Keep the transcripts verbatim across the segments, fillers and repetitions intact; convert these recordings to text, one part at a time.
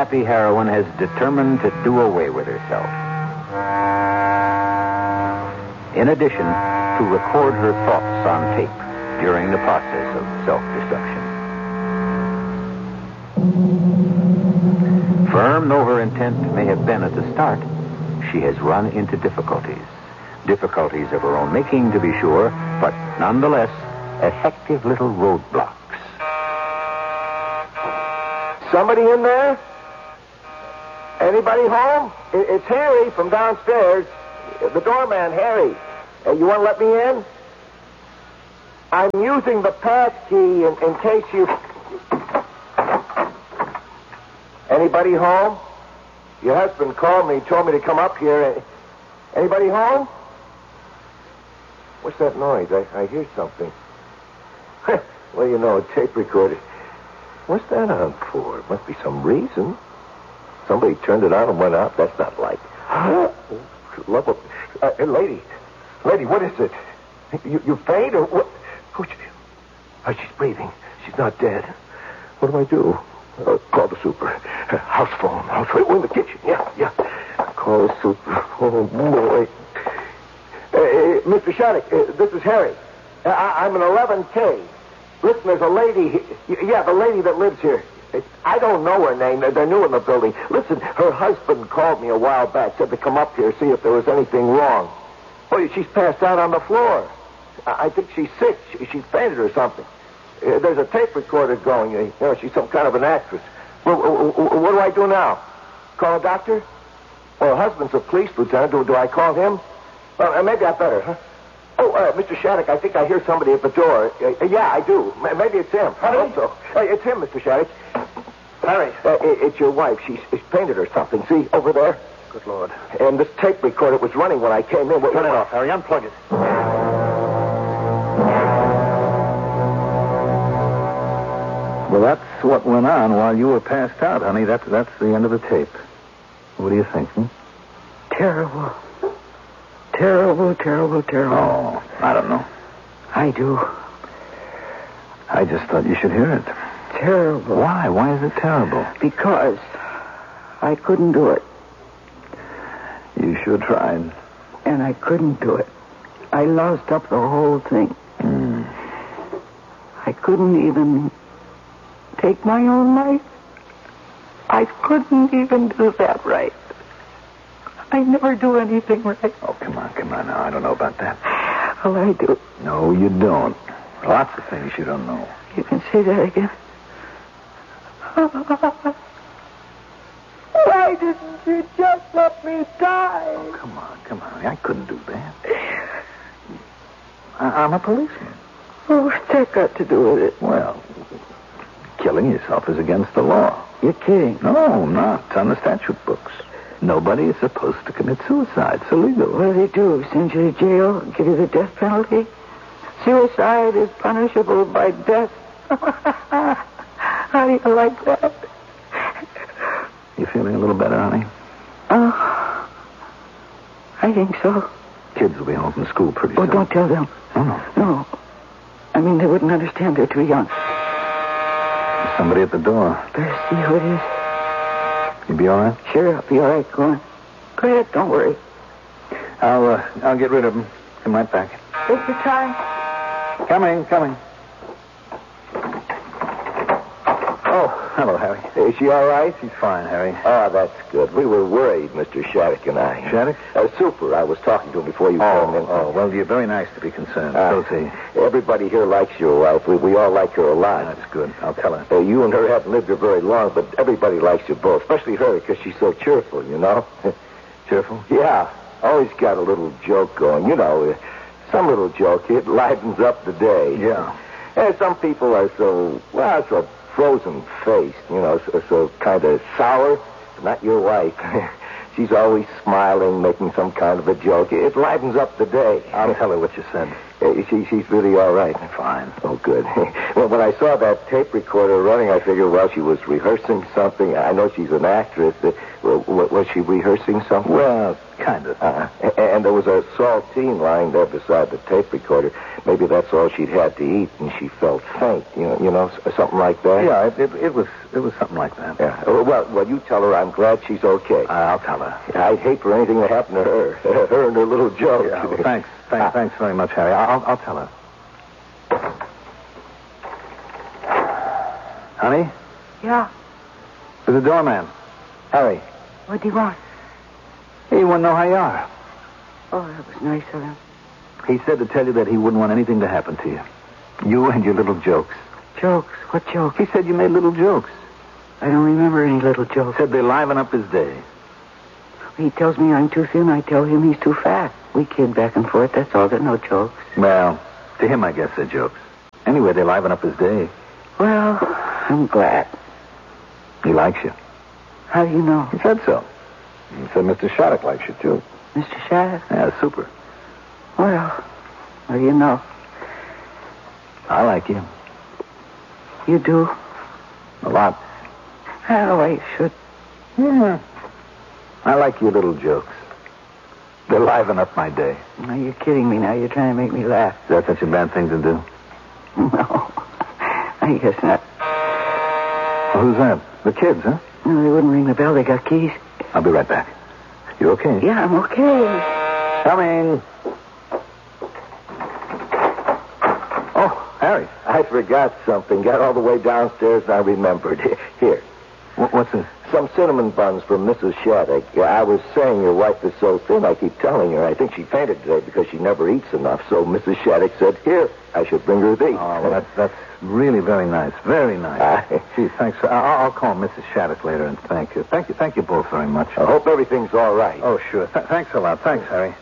unhappy heroine has determined to do away with herself. In addition, to record her thoughts on tape during the process of self-destruction. Firm though her intent may have been at the start, she has run into difficulties. Difficulties of her own making, to be sure, but nonetheless, effective little roadblocks. Somebody in there? Anybody home? It's Harry from downstairs. The doorman, Harry. Uh, you want to let me in? I'm using the pass key in, in case you... Anybody home? Your husband called me, told me to come up here. Anybody home? What's that noise? I, I hear something. Well, you know, a tape recorder. What's that on for? Must be some reason. Somebody turned it on and went out. That's not like... Love of... Uh, lady. Lady, what is it? You, you faint or what? Oh, she, oh, she's breathing. She's not dead. What do I do? Uh, call the super. Uh, house phone. House phone. We're in the kitchen. Yeah, yeah. Call the super. Oh, boy. Uh, Mister Shattuck, uh, this is Harry. Uh, I, I'm an eleven K. Listen, there's a lady... Yeah, the lady that lives here. I don't know her name. They're new in the building. Listen, her husband called me a while back, said to come up here, see if there was anything wrong. Oh, she's passed out on the floor. I think she's sick. She, she fainted or something. Uh, there's a tape recorder going. You know, she's some kind of an actress. Well, what do I do now? Call a doctor? Well, her husband's a police lieutenant. Do, do I call him? Well, maybe I better, huh? Oh, uh, Mister Shattuck, I think I hear somebody at the door. Uh, yeah, I do. Maybe it's him. I hope so. Uh, it's him, Mister Shattuck. Harry. Uh, it's your wife. She's, she's painted or something. See, over there? Good Lord. And this tape recorder was running when I came in. Turn what, it off, Harry. Unplug it. Well, that's what went on while you were passed out, honey. That's, that's the end of the tape. What do you think, hmm? Terrible. Terrible, terrible, terrible. Oh, I don't know. I do. I just thought you should hear it. Terrible. Why? Why is it terrible? Because I couldn't do it. You sure tried. And I couldn't do it. I loused up the whole thing. Mm. I couldn't even take my own life. I couldn't even do that right. I never do anything right. Oh, come on, come on now. I don't know about that. Well, I do. No, you don't. Lots of things you don't know. You can say that again. Why didn't you just let me die? Oh, come on, come on. I couldn't do that. I- I'm a policeman. Oh, what's that got to do with it? Well, killing yourself is against the law. You're kidding. No, not. It's on the statute books. Nobody is supposed to commit suicide. It's illegal. What do they do? Send you to jail? Give you the death penalty? Suicide is punishable by death. How do you like that? You feeling a little better, honey? Oh, I think so. Kids will be home from school pretty Oh, soon. don't tell them. No, no. No. I mean, they wouldn't understand. They're too young. There's somebody at the door. Better see who it is. You be all right? Sure, I'll be all right. Go on. Go ahead. Don't worry. I'll, uh, I'll get rid of him. Come right back. Take your time. Coming, coming. Oh, hello, Harry. Is she all right? She's fine, Harry. Oh, that's good. We were worried, Mister Shattuck and I. Shattuck? Uh, super. I was talking to him before you Oh, came in. oh, well, you're very nice to be concerned. Uh, so see. Everybody here likes your wife. We, we all like her a lot. That's good. I'll tell her. Uh, you and her haven't lived here very long, but everybody likes you both, especially her, because she's so cheerful, you know? Cheerful? Yeah. Always got a little joke going. You know, uh, some little joke. It lightens up the day. Yeah. And some people are so, well, so frozen-faced, you know, so, so kind of sour. Not your wife. She's always smiling, making some kind of a joke. It lightens up the day. I'll tell her what you said. Uh, she, she's really all right. Fine. Oh, good. Well, when I saw that tape recorder running, I figured, well, she was rehearsing something. I know she's an actress. Uh, well, was she rehearsing something? Well, kind of. Uh, and there was a saltine lying there beside the tape recorder. maybe that's all she'd had to eat, and she felt faint. You know, you know, something like that. Yeah, it, it, it was it was something like that. Yeah. Well, well, you tell her I'm glad she's okay. I'll tell her. I'd hate for anything to happen to her. Her and her little joke. Yeah, well, thanks. Thanks, uh, thanks very much, Harry. I'll, I'll tell her. Honey? Yeah. There's a doorman. Harry. What do you want? He wouldn't know how you are. Oh, that was nice of him. He said to tell you that he wouldn't want anything to happen to you. You and your little jokes. Jokes? What jokes? He said you made little jokes. I don't remember any little jokes. Said they liven up his day. He tells me I'm too thin. I tell him he's too fat. We kid back and forth. That's all. They're no jokes. Well, to him, I guess they're jokes. Anyway, they liven up his day. Well, I'm glad. He likes you. How do you know? He said so. He said Mister Shattuck likes you, too. Mister Shattuck? Yeah, super. Well, well, you know. I like you. You do? A lot. Oh, I should. Yeah. I like your little jokes. They liven up my day. Now, you're kidding me now. You're trying to make me laugh. Is that such a bad thing to do? No. I guess not. Well, who's that? The kids, huh? No, they wouldn't ring the bell. They got keys. I'll be right back. You okay? Yeah, I'm okay. Coming. Oh, Harry. I forgot something. Got all the way downstairs and I remembered. Here. What, what's this? Some cinnamon buns from Missus Shattuck. Yeah, I was saying your wife is so thin, I keep telling her. I think she fainted today because she never eats enough. So Missus Shattuck said, here, I should bring her these. Oh, well, that's, that's really very nice. Very nice. Uh, Gee, thanks. For, I'll, I'll call Missus Shattuck later and thank you. Thank you. Thank you both very much. I hope everything's all right. Oh, sure. Th- thanks a lot. Thanks, Harry.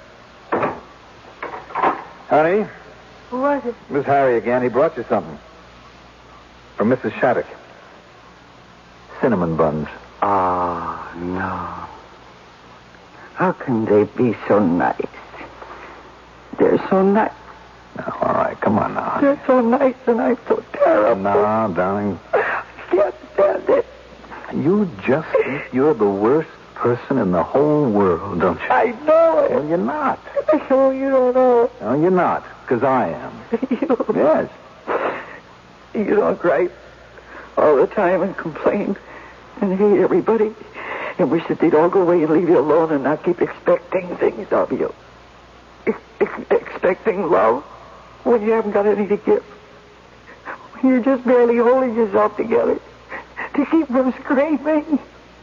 Honey? Who was it? Miss Harry again. He brought you something. From Missus Shattuck. Cinnamon buns. Oh, no. How can they be so nice? They're so nice. No, all right. Come on now, honey. They're so nice and I'm so terrible. No, darling. I can't stand it. You just think you're the worst person in the whole world, don't you? I know it. Well, you're not. Oh, you don't know. No, you're not, because I am. You, Yes. you don't cry all the time and complain and hate everybody and wish that they'd all go away and leave you alone and not keep expecting things of you. Ex- ex- expecting love when you haven't got any to give. When you're just barely holding yourself together to keep from screaming.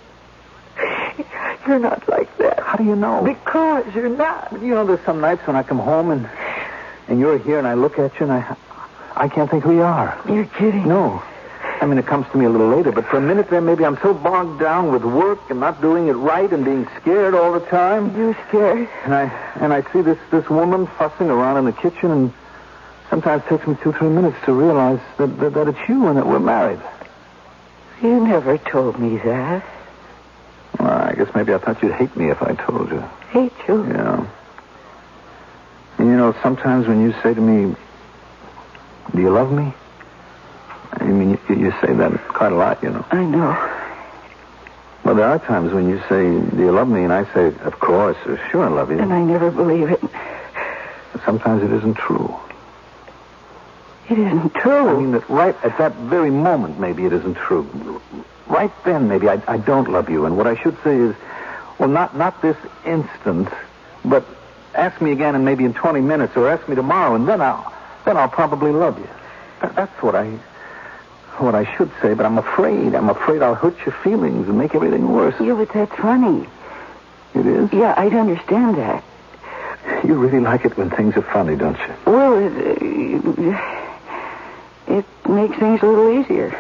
You're not like that. How do you know? Because you're not. You know, there's some nights when I come home and and you're here and I look at you and I I can't think who you are. You're kidding. No. I mean, it comes to me a little later, but for a minute there, maybe I'm so bogged down with work and not doing it right and being scared all the time. You scared? And I and I see this, this woman fussing around in the kitchen, and sometimes it takes me two, three minutes to realize that, that, that it's you and that we're married. You never told me that. Well, I guess maybe I thought you'd hate me if I told you. Hate you? Yeah. And you know, sometimes when you say to me, do you love me? I mean, you, you say that quite a lot, you know. I know. Well, there are times when you say, do you love me? And I say, of course, or sure I love you. And I never believe it. But sometimes it isn't true. It isn't true. I mean, that right at that very moment, maybe it isn't true. Right then, maybe I, I don't love you. And what I should say is, well, not, not this instant, but ask me again and maybe in twenty minutes, or ask me tomorrow, and then I'll, then I'll probably love you. That, that's what I... what I should say, but I'm afraid. I'm afraid I'll hurt your feelings and make everything worse. Yeah, but that's funny. It is? Yeah, I'd understand that. You really like it when things are funny, don't you? Well, it, uh, it makes things a little easier.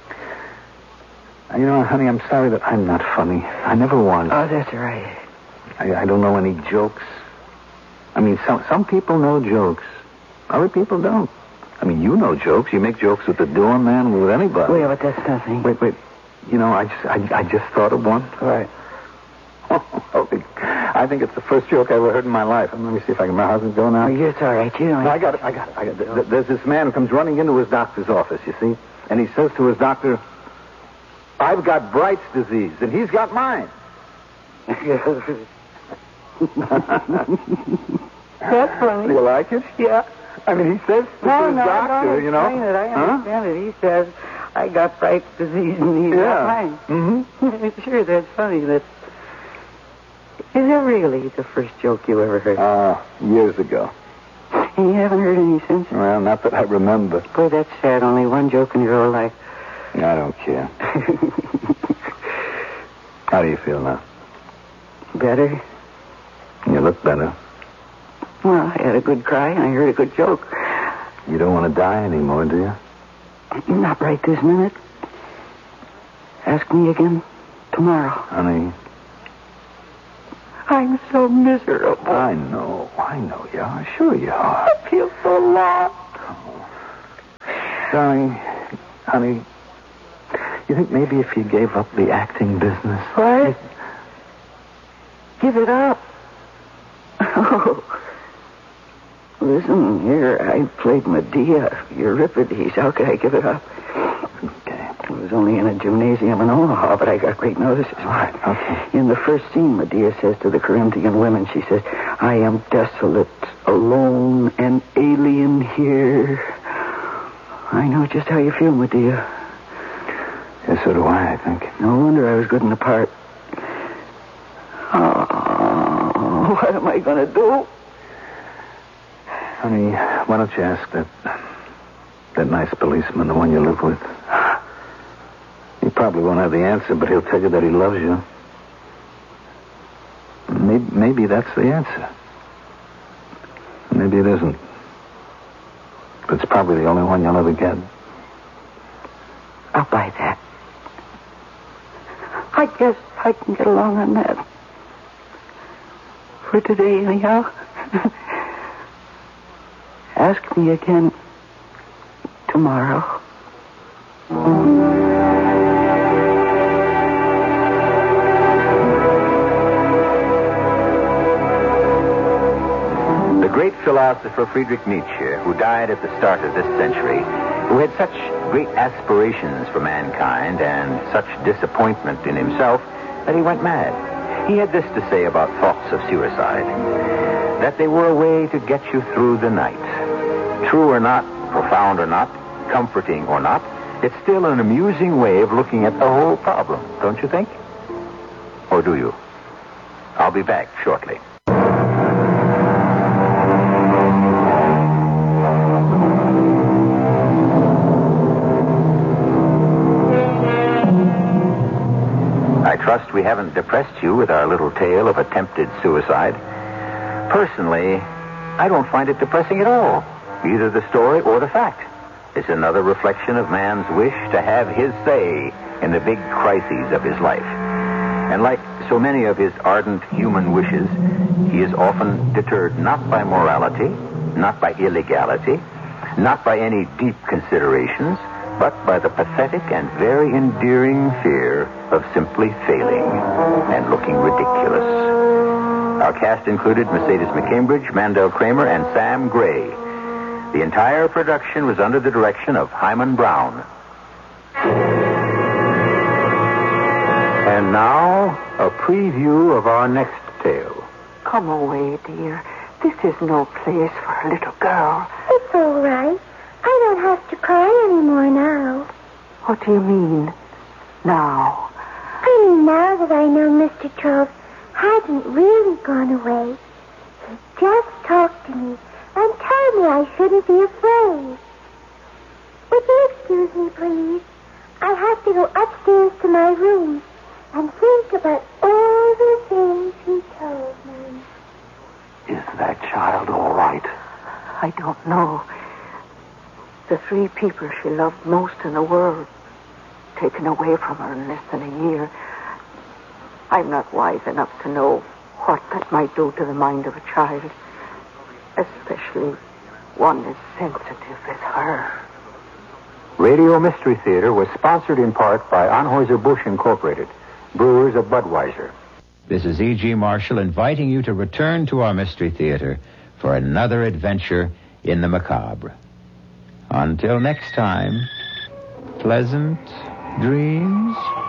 You know, honey, I'm sorry that I'm not funny. I never was. Oh, that's right. I, I don't know any jokes. I mean, some some people know jokes. Other people don't. I mean, you know jokes. You make jokes with the doorman, with anybody. Wait, but that's nothing. Wait, wait. You know, I just, I, I just thought of one. Right. Oh, I think it's the first joke I ever heard in my life. Let me see if I can. My husband's going now. Oh, it's all right. You know. No, I got it. I got it. I got it. There's this man who comes running into his doctor's office, you see, and he says to his doctor, I've got Bright's disease, and he's got mine. That's funny. You like it? Yeah. I mean, he says to No, his no, doctor, don't you know. explain it. I Huh? understand it. He says, I got Bright's disease and he's got mine. Mm-hmm. Sure, that's funny. That is that really the first joke you ever heard? Uh, years ago. And you haven't heard any since? Well, not that I remember. Boy, that's sad. Only one joke in your whole life. I don't care. How do you feel now? Better? You look better. Well, I had a good cry and I heard a good joke. You don't want to die anymore, do you? Not right this minute. Ask me again tomorrow. Honey, I'm so miserable. I know. I know you are. Sure you are. I feel so lost. Darling, honey, you think maybe if you gave up the acting business... What? Give it up. Oh. Listen, here, I played Medea, Euripides. How could I give it up? Okay. It was only in a gymnasium in Omaha, but I got great notices. Right, okay. In the first scene, Medea says to the Corinthian women, she says, I am desolate, alone, and alien here. I know just how you feel, Medea. Yes, so do I, I think. No wonder I was good in the part. Oh, what am I going to do? Honey, why don't you ask that that nice policeman, the one you live with? He probably won't have the answer, but he'll tell you that he loves you. Maybe, maybe that's the answer. Maybe it isn't. But it's probably the only one you'll ever get. I'll buy that. I guess I can get along on that. For today, anyhow. Ask me again tomorrow. The great philosopher Friedrich Nietzsche, who died at the start of this century, who had such great aspirations for mankind and such disappointment in himself that he went mad. He had this to say about thoughts of suicide, that they were a way to get you through the night. True or not, profound or not, comforting or not, it's still an amusing way of looking at the whole problem, don't you think? Or do you? I'll be back shortly. I trust we haven't depressed you with our little tale of attempted suicide. Personally, I don't find it depressing at all. Either the story or the fact. It's another reflection of man's wish to have his say in the big crises of his life. And like so many of his ardent human wishes, he is often deterred not by morality, not by illegality, not by any deep considerations, but by the pathetic and very endearing fear of simply failing and looking ridiculous. Our cast included Mercedes McCambridge, Mandel Kramer, and Sam Gray. The entire production was under the direction of Hyman Brown. And now, a preview of our next tale. Come away, dear. This is no place for a little girl. It's all right. I don't have to cry anymore now. What do you mean, now? I mean now that I know Mister Charles hasn't really gone away. He just talked to me and told me I shouldn't be afraid. Would you excuse me, please? I have to go upstairs to my room and think about all the things he told me. Is that child all right? I don't know. The three people she loved most in the world taken away from her in less than a year. I'm not wise enough to know what that might do to the mind of a child, especially one as sensitive as her. Radio Mystery Theater was sponsored in part by Anheuser-Busch Incorporated, brewers of Budweiser. This is E G. Marshall inviting you to return to our Mystery Theater for another adventure in the macabre. Until next time, pleasant dreams.